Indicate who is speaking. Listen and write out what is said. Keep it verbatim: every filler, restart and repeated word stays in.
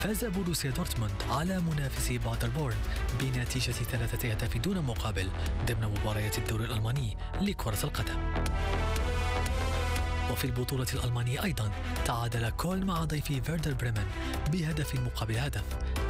Speaker 1: فاز بوروسيا دورتموند على منافسي بادربورن بنتيجة ثلاثة أهداف دون مقابل ضمن مباريات الدوري الألماني لكرة القدم. وفي البطولة الألمانية أيضا تعادل كول مع ضيفي فيردر بريمن بهدف مقابل هدف